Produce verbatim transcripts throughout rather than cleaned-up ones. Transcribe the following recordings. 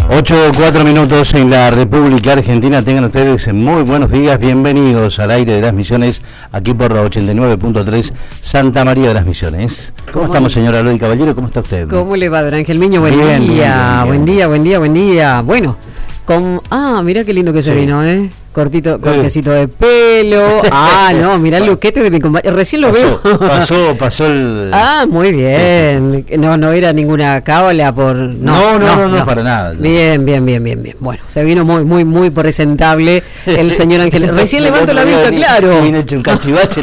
ocho, cuatro minutos en la República Argentina. Tengan ustedes muy buenos días, bienvenidos al aire de las Misiones, aquí por la ochenta y nueve punto tres Santa María de las Misiones. ¿Cómo, ¿Cómo estamos, señora Lodi Caballero? ¿Cómo está usted? ¿Cómo le va, don Ángel Miño? Buen bien, día, bien, bien, buen día, buen día, buen día. Bueno, con... Ah, mirá qué lindo que se sí. vino, ¿eh? Cortito, cortecito de pelo. Ah, no, mirá el luquete de mi compañero. Recién lo pasó, veo. Pasó, pasó el... Ah, muy bien. Sí, sí, sí. No, no era ninguna cábala por... No, no, no, no, no, no para nada. No. Bien, bien, bien, bien, bien. Bueno, se vino muy, muy, muy presentable el señor Ángel. Recién levanto la vista, claro. Vine hecho un cachivache.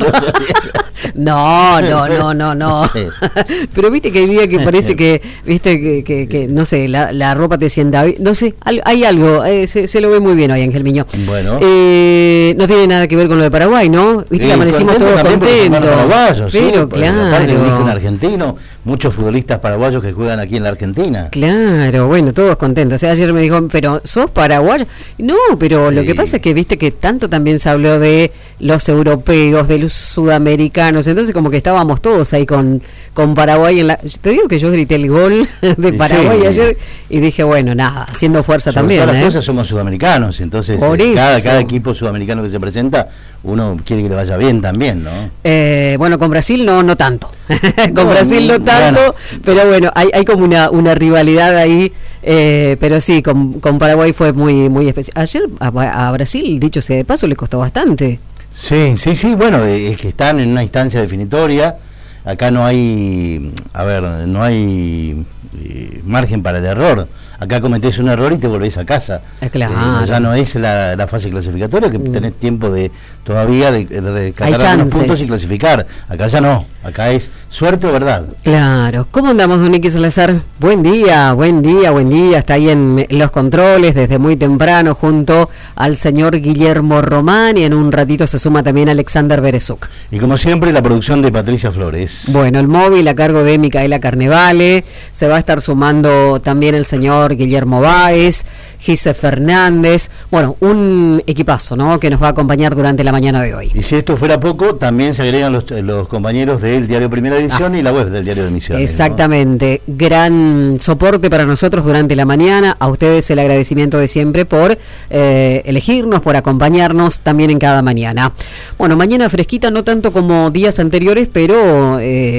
No, no, no, no, no. Sí. Pero viste que hay día que parece que, viste, que, que, que no sé, la, la ropa te sienta... No sé, hay algo, eh, se, se lo ve muy bien hoy, Ángel Miño. Bueno. Eh, no tiene nada que ver con lo de Paraguay, ¿no? Viste sí, que amanecimos todos contentos. Paraguayos, pero sí, claro. Aparte de un argentino, muchos futbolistas paraguayos que juegan aquí en la Argentina. Claro, bueno, todos contentos. O sea, ayer me dijo, pero ¿sos paraguayo? No, pero sí. Lo que pasa es que viste que tanto también se habló de los europeos, de los sudamericanos, entonces como que estábamos todos ahí con, con Paraguay en la... Te digo que yo grité el gol de Paraguay sí. ayer y dije, bueno, nada, haciendo fuerza Sobre también. Todas ¿eh? las cosas somos sudamericanos, entonces eh, cada, cada equipo sudamericano que se presenta, uno quiere que le vaya bien también, ¿no? Eh, bueno, con Brasil no no tanto, con no, Brasil no tanto, bueno. Pero bueno, hay, hay como una, una rivalidad ahí, eh, pero sí, con, con Paraguay fue muy muy especial. Ayer a, a Brasil, dicho sea de paso, le costó bastante. Sí, sí, sí, bueno, es que están en una instancia definitoria, acá no hay, a ver, no hay eh, margen para el error. Acá cometés un error y te volvés a casa. Eh, claro. Eh, ya no es la, la fase clasificatoria, que mm. tenés tiempo de todavía de, de rescatar algunos puntos y clasificar. Acá ya no, acá es suerte o verdad. Claro. ¿Cómo andamos, don Icky Salazar? Buen día, buen día, buen día. Está ahí en los controles desde muy temprano junto al señor Guillermo Román y en un ratito se suma también Alexander Berezuk. Y como siempre, la producción de Patricia Flores. Bueno, el móvil a cargo de Micaela Carnevale. Se va a estar sumando también el señor Guillermo Báez, Gise Fernández, bueno, un equipazo, ¿no?, que nos va a acompañar durante la mañana de hoy. Y si esto fuera poco, también se agregan los, los compañeros del diario Primera Edición ah, y la web del diario de Misiones. Exactamente, ¿no? Gran soporte para nosotros durante la mañana, a ustedes el agradecimiento de siempre por eh, elegirnos, por acompañarnos también en cada mañana. Bueno, mañana fresquita, no tanto como días anteriores, pero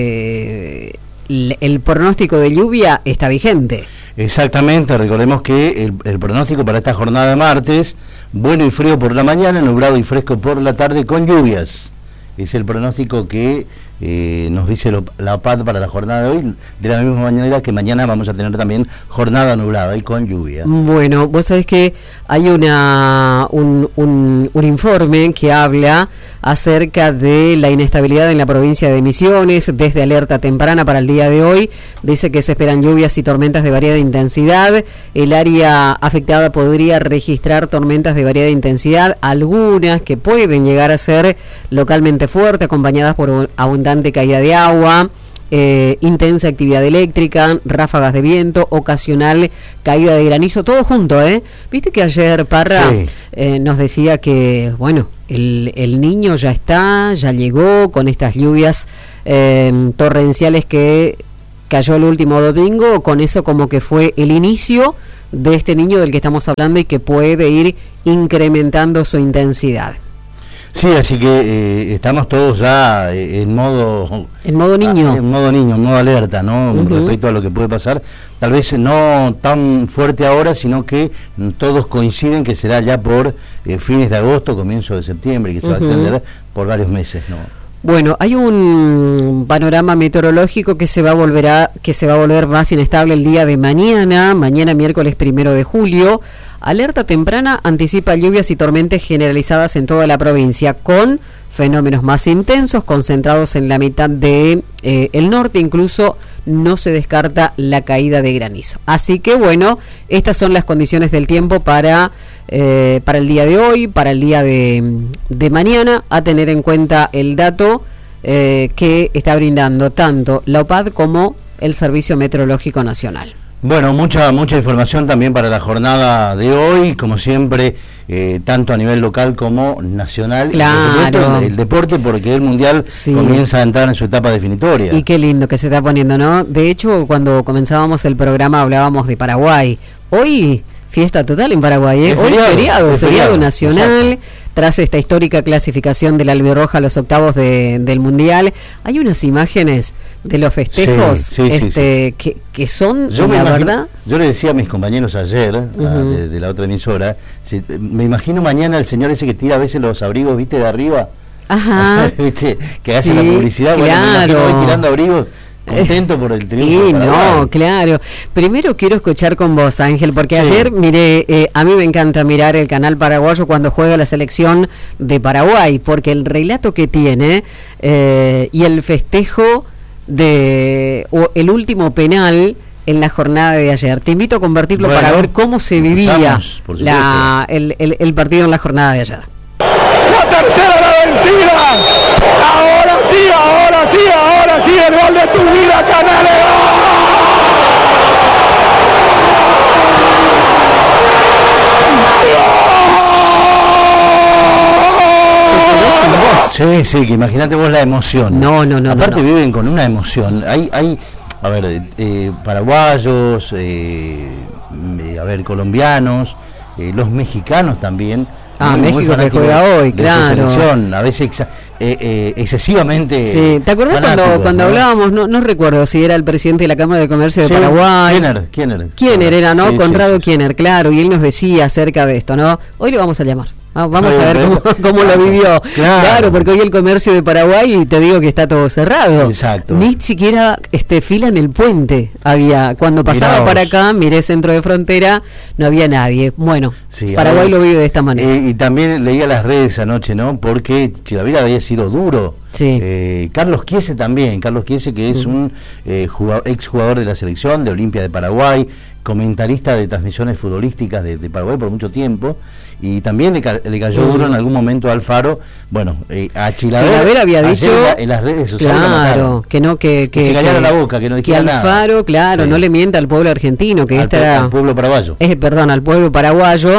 eh, el, el pronóstico de lluvia está vigente. Exactamente, recordemos que el, el pronóstico para esta jornada de martes, bueno y frío por la mañana, nublado y fresco por la tarde con lluvias. Es el pronóstico que eh, nos dice lo, la P A D para la jornada de hoy, de la misma manera que mañana vamos a tener también jornada nublada y con lluvia. Bueno, vos sabés que hay una un, un, un informe que habla acerca de la inestabilidad en la provincia de Misiones, desde alerta temprana para el día de hoy, dice que se esperan lluvias y tormentas de variada intensidad, el área afectada podría registrar tormentas de variada intensidad, algunas que pueden llegar a ser localmente fuertes, acompañadas por abundante caída de agua, eh, intensa actividad eléctrica, ráfagas de viento, ocasional caída de granizo, todo junto, ¿eh? Viste que ayer Parra sí. eh, nos decía que, bueno, el, el niño ya está, ya llegó con estas lluvias eh, torrenciales que cayó el último domingo, con eso como que fue el inicio de este niño del que estamos hablando y que puede ir incrementando su intensidad. Sí, así que eh, estamos todos ya eh, en modo... En modo niño. A, en modo niño, en modo alerta, ¿no? Uh-huh. Respecto a lo que puede pasar. Tal vez no tan fuerte ahora, sino que todos coinciden que será ya por eh, fines de agosto, comienzo de septiembre, que se uh-huh. va a extender por varios meses, ¿no? Bueno, hay un panorama meteorológico que se va a volver a, que se va a volver más inestable el día de mañana, mañana miércoles primero de julio. Alerta temprana anticipa lluvias y tormentas generalizadas en toda la provincia, con fenómenos más intensos concentrados en la mitad de eh, el norte, incluso no se descarta la caída de granizo. Así que bueno, estas son las condiciones del tiempo para eh, para el día de hoy, para el día de, de mañana, a tener en cuenta el dato eh, que está brindando tanto la O P A D como el Servicio Meteorológico Nacional. Bueno, mucha mucha información también para la jornada de hoy, como siempre, eh, tanto a nivel local como nacional. Claro. El, el deporte, porque el Mundial sí. comienza a entrar en su etapa definitoria. Y qué lindo que se está poniendo, ¿no? De hecho, cuando comenzábamos el programa hablábamos de Paraguay. Hoy fiesta total en Paraguay, ¿eh? Es Hoy feriado, feriado, es feriado feriado, nacional, exacto. Tras esta histórica clasificación del Albirroja a los octavos de, del Mundial. Hay unas imágenes de los festejos Sí, sí, sí, este, sí. Que, que son, yo la imagino, verdad... Yo le decía a mis compañeros ayer, uh-huh. a, de, de la otra emisora, si, me imagino mañana el señor ese que tira a veces los abrigos, viste, de arriba. Ajá. ¿Viste? Que hace sí, la publicidad, bueno, claro. me imagino hoy tirando abrigos. Contento por el triunfo. Y no, claro. Primero quiero escuchar con vos, Ángel, porque sí. ayer miré, eh, a mí me encanta mirar el canal paraguayo cuando juega la selección de Paraguay, porque el relato que tiene eh, y el festejo de o el último penal en la jornada de ayer. Te invito a convertirlo bueno, para ver cómo se vivía la, el, el, el partido en la jornada de ayer. La tercera la vencida. Ahora sí, ahora sí, ahora sí, el gol de tu vida, Canales. Sí, sí, que imagínate vos la emoción. No, no, no. Aparte no, no. viven con una emoción. Hay, hay, a ver, eh, paraguayos, eh, a ver, colombianos, eh, los mexicanos también. Ah, México que juega hoy, claro. Selección, a veces ex, eh, eh, excesivamente. Sí, ¿te acordás cuando, cuando ¿no? hablábamos? No, no recuerdo si era el presidente de la Cámara de Comercio de sí, Paraguay. Kiener, Kiener. Kiener era, ¿no? Sí, Conrado sí, sí. Kiener, claro, y él nos decía acerca de esto, ¿no? Hoy le vamos a llamar. Vamos a ver cómo, cómo lo vivió. Claro. claro, porque hoy el comercio de Paraguay, te digo que está todo cerrado. Exacto. Ni siquiera este, fila en el puente había. Cuando pasaba para acá, miré centro de frontera, no había nadie. Bueno, sí, Paraguay ver, lo vive de esta manera. Eh, y también leía las redes anoche, ¿no? Porque Chilavera había sido duro. Sí. Eh, Carlos Chiese también. Carlos Chiese, que es uh-huh. un eh, jugador, exjugador de la selección, de Olimpia de Paraguay, comentarista de transmisiones futbolísticas de, de Paraguay por mucho tiempo. Y también le, ca le cayó duro en algún momento a Alfaro, bueno, eh, a Chilavera, Chilavera había dicho en, la, en las redes sociales, claro, que no, que, que, que se callaron la boca, que no dijera nada. Que Alfaro, nada. claro, sí. no le mienta al pueblo argentino, que al, este era, al pueblo paraguayo. Es, perdón, al pueblo paraguayo,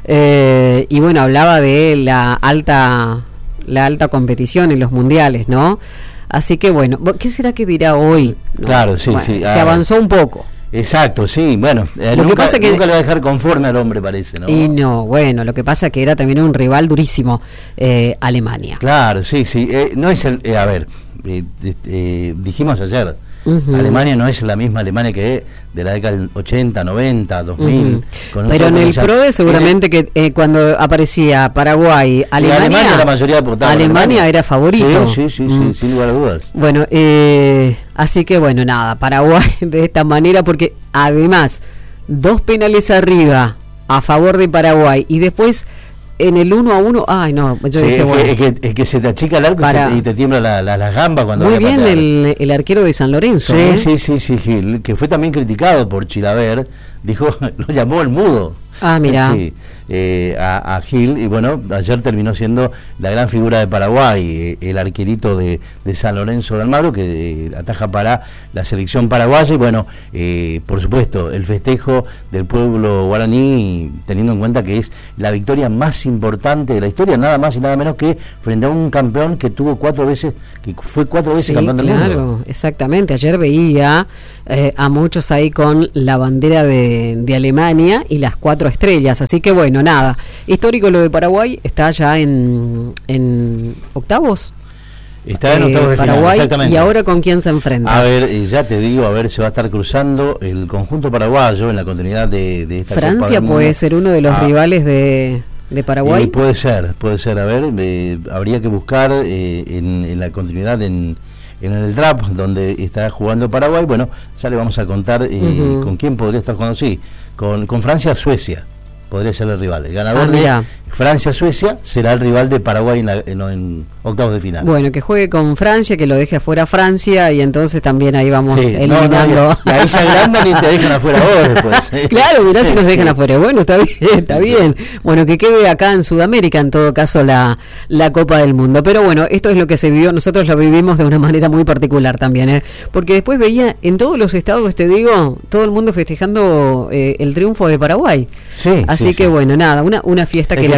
eh, y bueno, hablaba de la alta, la alta competición en los mundiales, ¿no? Así que bueno, ¿qué será que dirá hoy? ¿No? Claro, sí, bueno, sí. Se ah, avanzó un poco. Exacto, sí, bueno, eh, lo nunca, que pasa que nunca le va a dejar conforme al hombre, parece, ¿no? Y no, bueno, lo que pasa que era también un rival durísimo, eh, Alemania. Claro, sí, sí, eh, no es el, eh, a ver, eh, eh, dijimos ayer, uh-huh. Alemania no es la misma Alemania que de la década del ochenta, noventa, dos mil. Uh-huh. Con Pero en el PRODE seguramente que eh, cuando aparecía Paraguay, Alemania, Alemania, la mayoría Alemania, Alemania era favorito. Sí, sí, sí, mm. sí, sin lugar a dudas. Bueno, eh, así que bueno, nada, Paraguay de esta manera, porque además, dos penales arriba a favor de Paraguay y después en el uno a uno, ay no, yo sí, dije es bueno. Que, es, que, es que se te achica el arco Para... y, se, y te tiembla la, la, las gambas cuando Muy bien el, el arquero de San Lorenzo. Sí, ¿eh? sí, sí, sí, Gil, que fue también criticado por Chilaver, dijo, lo llamó el mudo. Ah, mira. Sí, eh, a, a Gil, y bueno, ayer terminó siendo la gran figura de Paraguay, eh, el arquerito de, de San Lorenzo de Almagro, que eh, ataja para la selección paraguaya, y bueno, eh, por supuesto, el festejo del pueblo guaraní, teniendo en cuenta que es la victoria más importante de la historia, nada más y nada menos que frente a un campeón que tuvo cuatro veces, que fue cuatro veces sí, campeón del claro, mundo. Claro, exactamente, ayer veía eh, a muchos ahí con la bandera de, de Alemania y las cuatro estrellas, así que bueno, nada, histórico lo de Paraguay, está ya en, en octavos. Está en octavos eh, de Paraguay, final, exactamente. ¿Y ahora con quién se enfrenta? A ver, eh, ya te digo, a ver, se va a estar cruzando el conjunto paraguayo en la continuidad de, de esta Francia Copa puede ser uno de los ah, rivales de, de Paraguay. Eh, puede ser, puede ser, a ver, eh, habría que buscar eh, en, en la continuidad en, en el D R A P, donde está jugando Paraguay. Bueno, ya le vamos a contar eh, uh-huh. con quién podría estar jugando, sí, con, con Francia-Suecia. Podría ser el rival. El ganador ah, de Francia-Suecia será el rival de Paraguay en, la, en, en octavos de final. Bueno, que juegue con Francia, que lo deje afuera Francia, y entonces también ahí vamos sí, eliminando. No, no, y ahí se agrandan y te dejan afuera vos después. Claro, mirá si nos dejan sí. afuera. Bueno, está bien, está bien. Bueno, que quede acá en Sudamérica, en todo caso, la, la Copa del Mundo. Pero bueno, esto es lo que se vivió. Nosotros lo vivimos de una manera muy particular también, ¿eh? Porque después veía en todos los estados, te digo, todo el mundo festejando eh, el triunfo de Paraguay. Sí. Así sí, que sí. bueno, nada, una, una fiesta es que, que le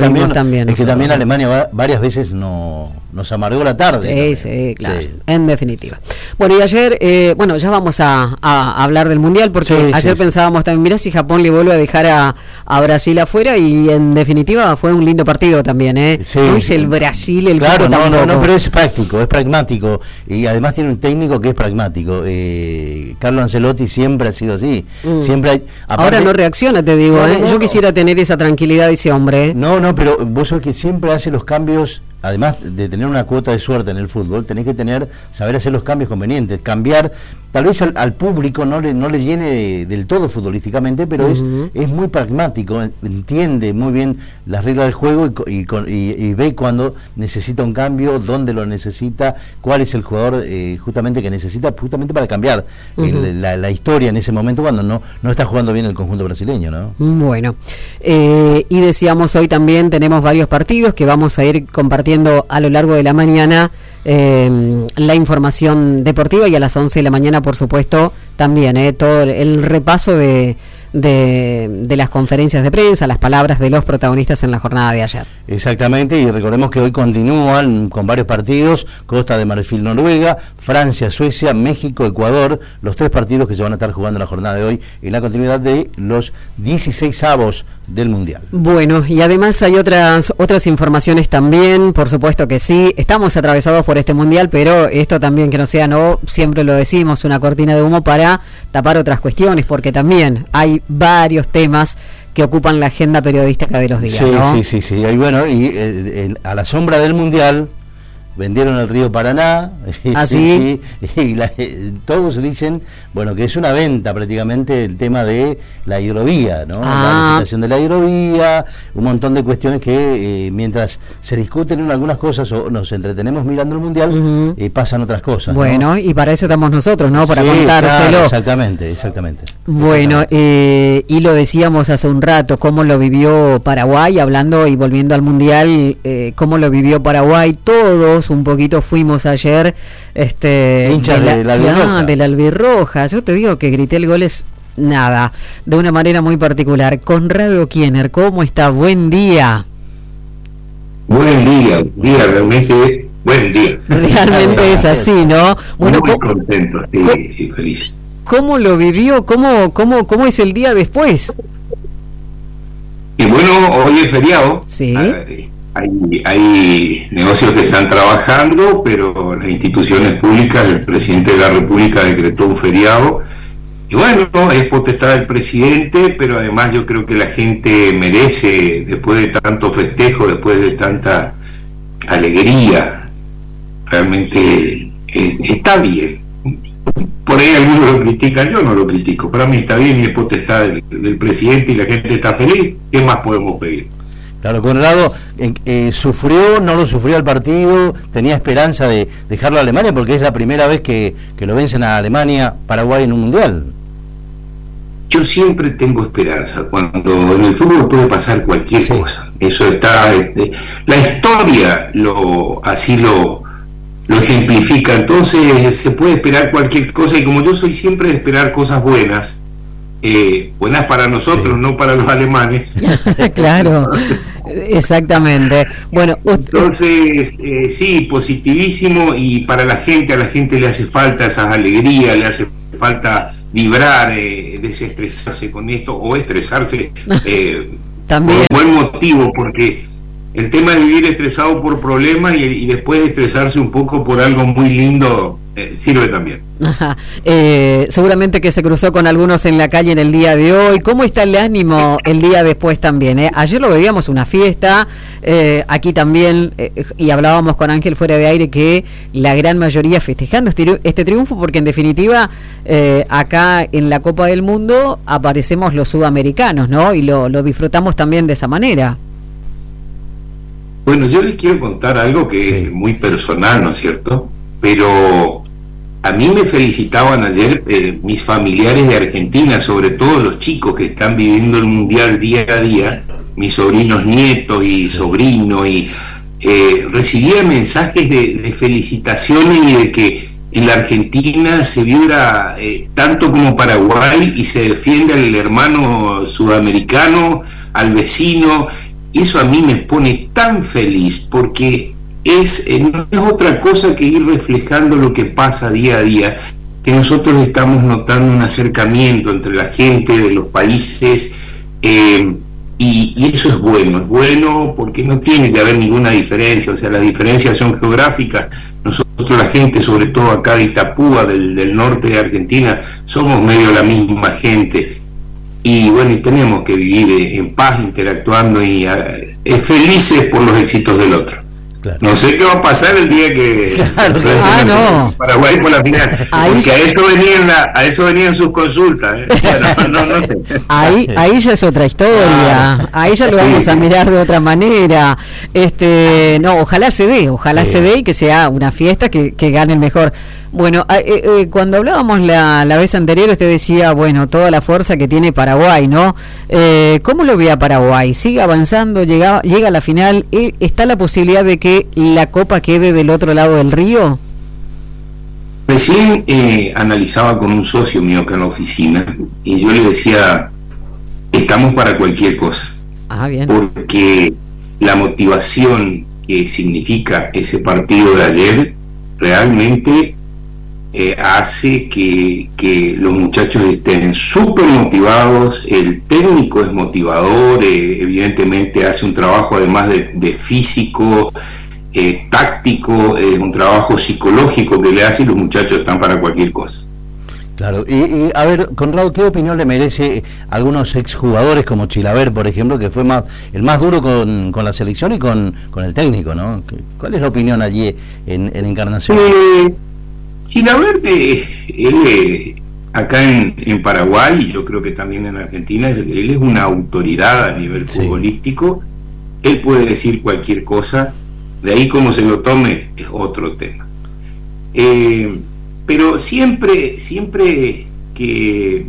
vimos también. Es que también Alemania va, varias veces no, nos amargó la tarde. Sí, sí, claro, sí. En definitiva. Bueno, y ayer, eh, bueno, ya vamos a, a hablar del Mundial, porque sí, ayer sí, pensábamos sí. también, mirá si Japón le vuelve a dejar a, a Brasil afuera, y en definitiva fue un lindo partido también, ¿eh? Sí, no es sí. el Brasil, el claro, no, no, no, pero es práctico, es pragmático, y además tiene un técnico que es pragmático. Eh, Carlo Ancelotti siempre ha sido así. Mm. Siempre hay, aparte, ahora no reacciona, te digo, no, ¿eh? No, Yo no. quisiera tener esa tranquilidad de ese hombre. ¿eh? No, no, pero vos sabés que siempre hace los cambios. Además de tener una cuota de suerte en el fútbol, tenés que tener, saber hacer los cambios convenientes, cambiar, tal vez al, al público no le no le llene de, del todo futbolísticamente, pero uh-huh. es, es muy pragmático, entiende muy bien las reglas del juego y, y, y, y ve cuando necesita un cambio, dónde lo necesita, cuál es el jugador eh, justamente que necesita, justamente para cambiar uh-huh. el, la, la historia en ese momento cuando no, no está jugando bien el conjunto brasileño, ¿no? Bueno, eh, y decíamos hoy también tenemos varios partidos que vamos a ir compartiendo a lo largo de la mañana, eh, la información deportiva, y a las once de la mañana, por supuesto, también eh, todo el repaso de, de, de las conferencias de prensa, las palabras de los protagonistas en la jornada de ayer. Exactamente, y recordemos que hoy continúan con varios partidos: Costa de Marfil, Noruega, Francia, Suecia, México, Ecuador, los tres partidos que se van a estar jugando en la jornada de hoy en la continuidad de los dieciseisavos del Mundial. Bueno, y además hay otras otras informaciones también, por supuesto que sí, estamos atravesados por este Mundial, pero esto también que no sea, no, siempre lo decimos, una cortina de humo para tapar otras cuestiones, porque también hay varios temas que ocupan la agenda periodística de los días, sí, ¿no? Sí, sí, sí, y bueno, y eh, a la sombra del Mundial vendieron el río Paraná, ¿Ah, sí? sí, y la, todos dicen, bueno, que es una venta prácticamente el tema de la hidrovía, ¿no? Ah. La licitación de la hidrovía, un montón de cuestiones que eh, mientras se discuten en algunas cosas o nos entretenemos mirando el Mundial, uh-huh. eh, pasan otras cosas. Bueno, ¿no? Y para eso estamos nosotros, ¿no? Para sí, contárselo. Claro, exactamente, exactamente. Bueno, exactamente. Eh, y lo decíamos hace un rato, cómo lo vivió Paraguay, hablando y volviendo al Mundial, eh, cómo lo vivió Paraguay, todos un poquito fuimos ayer este hinchas de la, de la albirroja. Ah, de la albirroja. Yo te digo que grité el gol es nada, de una manera muy particular. Conrado Kiener, ¿cómo está? Buen día. Buen día, día realmente buen día. Realmente es así, ¿no? Bueno, muy contento, sí, sí, feliz. ¿Cómo lo vivió? ¿Cómo, cómo, cómo es el día después? Y bueno, hoy es feriado. Sí. Hay, hay negocios que están trabajando, pero las instituciones públicas, el presidente de la República decretó un feriado. Y bueno, es potestad del presidente, pero además yo creo que la gente merece, después de tanto festejo, después de tanta alegría, realmente eh, está bien. Por ahí algunos lo critican, yo no lo critico, para mí está bien y es potestad del, del presidente y la gente está feliz. ¿Qué más podemos pedir? Claro, Conrado, eh, eh, ¿sufrió, no lo sufrió al partido? ¿Tenía esperanza de dejarlo a Alemania? Porque es la primera vez que, que lo vencen a Alemania, Paraguay en un Mundial. Yo siempre tengo esperanza, cuando en el fútbol puede pasar cualquier sí. cosa. Eso está, eh, la historia lo así lo, lo ejemplifica, entonces se puede esperar cualquier cosa, y como yo soy siempre de esperar cosas buenas, Eh, buenas para nosotros, sí. no para los alemanes. Claro, exactamente. Bueno, entonces eh, sí, positivísimo, y para la gente, a la gente le hace falta esas alegrías, le hace falta vibrar, eh, desestresarse con esto, o estresarse eh, también por buen motivo, porque el tema de vivir estresado por problemas y, y después estresarse un poco por algo muy lindo eh, sirve también. Ajá. Eh, seguramente que se cruzó con algunos en la calle en el día de hoy. ¿Cómo está el ánimo el día después también? Eh? Ayer lo veíamos una fiesta, eh, aquí también, eh, y hablábamos con Ángel fuera de aire que la gran mayoría festejando este, este triunfo, porque en definitiva eh, acá en la Copa del Mundo aparecemos los sudamericanos, ¿no? Y lo, lo disfrutamos también de esa manera. Bueno, yo les quiero contar algo que sí. es muy personal, ¿no es cierto? Pero a mí me felicitaban ayer eh, mis familiares de Argentina, sobre todo los chicos que están viviendo el Mundial día a día, mis sobrinos nietos y sobrinos, y eh, recibía mensajes de, de felicitaciones y de que en la Argentina se vibra eh, tanto como Paraguay y se defiende al hermano sudamericano, al vecino. y eso a mí me pone tan feliz, porque es, eh, no es otra cosa que ir reflejando lo que pasa día a día, que nosotros estamos notando un acercamiento entre la gente de los países, eh, y, y eso es bueno, es bueno porque no tiene que haber ninguna diferencia, o sea, las diferencias son geográficas. Nosotros, la gente, sobre todo acá de Itapúa, del, del norte de Argentina, somos medio la misma gente, y bueno, y tenemos que vivir eh, en paz, interactuando y eh, felices por los éxitos del otro. Claro. No sé qué va a pasar el día que claro, se ah, no. Paraguay por la final, ahí porque ya... a eso venían la, a eso venían sus consultas, ¿eh? Bueno, no, no sé. ahí ahí ya es otra historia, ah, ahí ya lo vamos sí. a mirar de otra manera. Este, no, ojalá se dé, ojalá sí. se dé y que sea una fiesta que, que gane el mejor. Bueno, eh, eh, cuando hablábamos la, la vez anterior, usted decía, bueno, toda la fuerza que tiene Paraguay, ¿no? Eh, ¿Cómo lo ve a Paraguay? ¿Sigue avanzando? ¿Llega, llega a la final? ¿Eh, ¿Está la posibilidad de que la Copa quede del otro lado del río? Recién eh, analizaba con un socio mío acá en la oficina, y yo le decía, estamos para cualquier cosa. Ah, bien. Porque la motivación que significa ese partido de ayer realmente... Eh, hace que, que los muchachos estén súper motivados, el técnico es motivador, eh, evidentemente hace un trabajo además de, de físico, eh, táctico, eh, un trabajo psicológico que le hace, y los muchachos están para cualquier cosa. Claro, y, y a ver, Conrado, ¿qué opinión le merece a algunos exjugadores como Chilaver, por ejemplo, que fue más el más duro con, con la selección y con, con el técnico, ¿no? ¿Cuál es la opinión allí en, en Encarnación? Eh, Chilaver, eh, él eh, acá en, en Paraguay, y yo creo que también en Argentina, él es una autoridad a nivel sí. futbolístico. Él puede decir cualquier cosa, de ahí cómo se lo tome es otro tema. Eh, pero siempre, siempre que,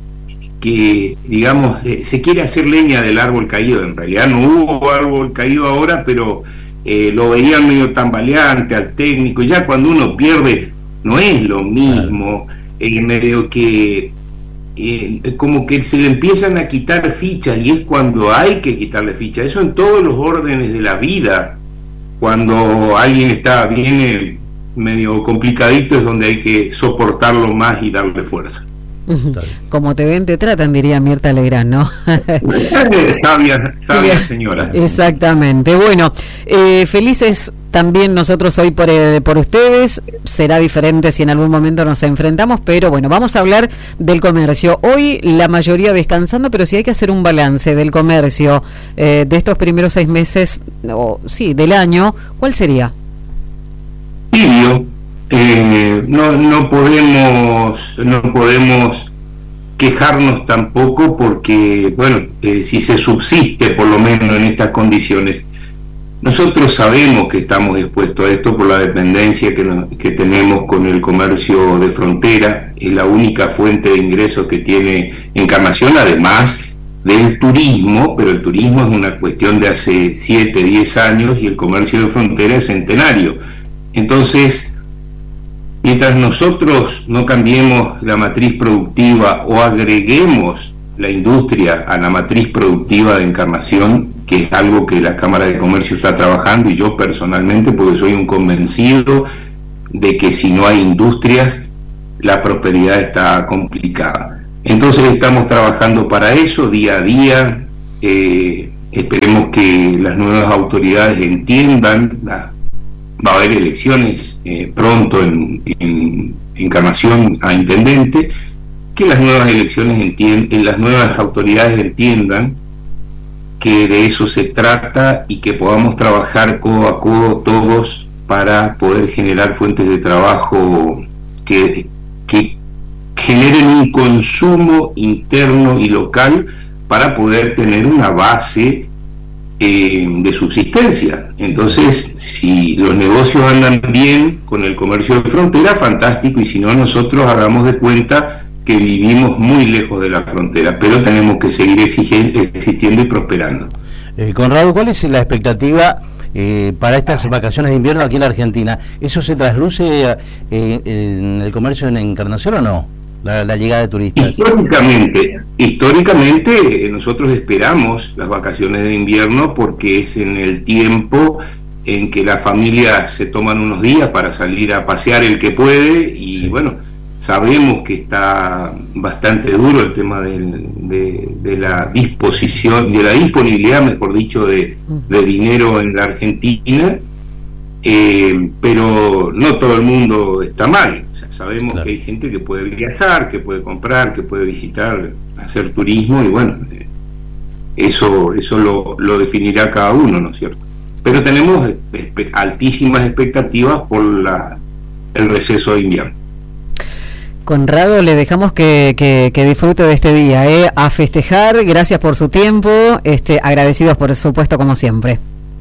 que digamos, eh, se quiere hacer leña del árbol caído, en realidad no hubo árbol caído ahora, pero eh, lo veían medio tambaleante al técnico, y ya cuando uno pierde... no es lo mismo, eh, medio que eh, como que se le empiezan a quitar fichas, y es cuando hay que quitarle fichas. Eso en todos los órdenes de la vida, cuando alguien está bien medio complicadito, es donde hay que soportarlo más y darle fuerza. Como te ven, te tratan, diría Mirta Legrand, ¿no? sabia, sabia señora. Exactamente. Bueno, eh, felices también nosotros hoy por, eh, por ustedes. Será diferente si en algún momento nos enfrentamos, pero bueno, vamos a hablar del comercio. Hoy la mayoría descansando, pero si hay que hacer un balance del comercio eh, de estos primeros seis meses, o sí, del año, ¿cuál sería? Tibio. Eh, no, no podemos no podemos quejarnos tampoco, porque bueno, eh, si se subsiste por lo menos en estas condiciones, nosotros sabemos que estamos expuestos a esto por la dependencia que, no, que tenemos con el comercio de frontera. Es la única fuente de ingresos que tiene Encarnación, además del turismo, pero el turismo es una cuestión de hace siete, diez años, y el comercio de frontera es centenario. Entonces, mientras nosotros no cambiemos la matriz productiva o agreguemos la industria a la matriz productiva de Encarnación, que es algo que la Cámara de Comercio está trabajando, y yo personalmente, porque soy un convencido de que si no hay industrias, la prosperidad está complicada. Entonces estamos trabajando para eso día a día. Eh, esperemos que las nuevas autoridades entiendan. La, va a haber elecciones eh, pronto en, en Encarnación a intendente, que las nuevas elecciones entiendan, las nuevas autoridades entiendan que de eso se trata, y que podamos trabajar codo a codo todos para poder generar fuentes de trabajo que, que generen un consumo interno y local para poder tener una base eh, de subsistencia. Entonces, si los negocios andan bien con el comercio de frontera, fantástico, y si no, nosotros hagamos de cuenta que vivimos muy lejos de la frontera, pero tenemos que seguir exigiendo, existiendo y prosperando. Eh, Conrado, ¿cuál es la expectativa eh, para estas vacaciones de invierno aquí en la Argentina? ¿Eso se trasluce eh, en el comercio en Encarnación o no? la, la llegada de turistas. Históricamente, históricamente nosotros esperamos las vacaciones de invierno porque es en el tiempo en que las familias se toman unos días para salir a pasear el que puede y sí. Bueno, sabemos que está bastante duro el tema del, de, de la disposición, de la disponibilidad, mejor dicho, de, de dinero en la Argentina, eh, pero no todo el mundo está mal. O sea, sabemos claro. que hay gente que puede viajar, que puede comprar, que puede visitar, hacer turismo, y bueno, eh, eso, eso lo, lo definirá cada uno, ¿no es cierto? Pero tenemos espe- altísimas expectativas por la, el receso de invierno. Conrado, le dejamos que, que, que disfrute de este día, ¿eh? A festejar, gracias por su tiempo, este, agradecidos por supuesto como siempre.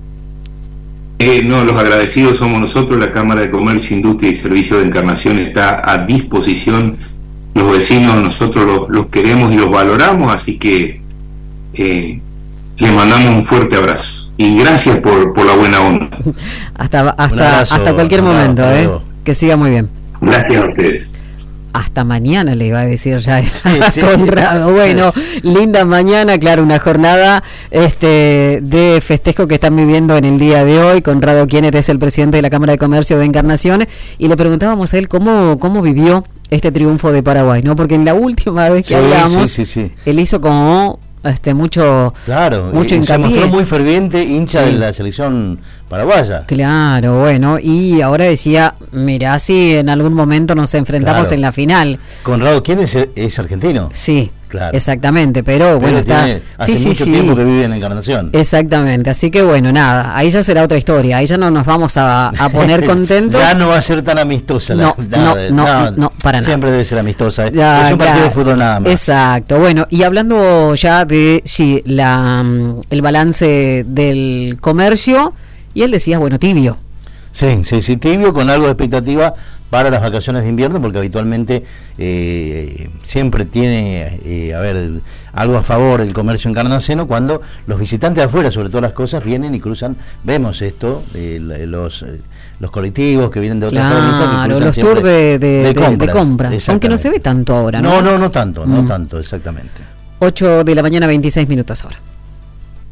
Eh, no, los agradecidos somos nosotros, la Cámara de Comercio, Industria y Servicio de Encarnación está a disposición, los vecinos nosotros los, los queremos y los valoramos, así que eh, les mandamos un fuerte abrazo y gracias por, por la buena onda. hasta hasta, abrazo, hasta cualquier momento, ¿eh? Que siga muy bien. Gracias a ustedes. Hasta mañana le iba a decir ya sí, sí. Conrado. Bueno, linda mañana, claro, una jornada este de festejo que están viviendo en el día de hoy. Conrado Kiener es el presidente de la Cámara de Comercio de Encarnación y le preguntábamos a él cómo, cómo vivió este triunfo de Paraguay, ¿no? Porque en la última vez que sí, hablamos, sí, sí, sí. él hizo como este mucho claro, mucho y se hincapié. mostró muy ferviente hincha sí. de la selección paraguaya. Claro, bueno, y ahora decía, mirá si en algún momento nos enfrentamos claro. en la final. Conrado, ¿quién es, es argentino? Sí, claro. Exactamente, pero, pero bueno, está tiene, hace sí, mucho sí, tiempo sí. que vive en Encarnación. Exactamente, así que bueno, nada, ahí ya será otra historia, ahí ya no nos vamos a, a poner contentos. Ya no va a ser tan amistosa no, la, no, la, no, no, no, para nada. Siempre debe ser amistosa, ya, es un partido claro, de fútbol nada más. Exacto, bueno, y hablando ya de sí, la el balance del comercio, y él decía, bueno, tibio. Sí, sí, sí, tibio, con algo de expectativa para las vacaciones de invierno, porque habitualmente eh, siempre tiene, eh, a ver, algo a favor el comercio encarnaceno cuando los visitantes de afuera, sobre todas las cosas, vienen y cruzan, vemos esto, eh, los eh, los colectivos que vienen de otras claro, provincias que cruzan los tours de, de, de, compras, de compra, aunque no se ve tanto ahora, ¿no? No, no, no tanto, mm. no tanto, exactamente. ocho de la mañana, veintiséis minutos ahora.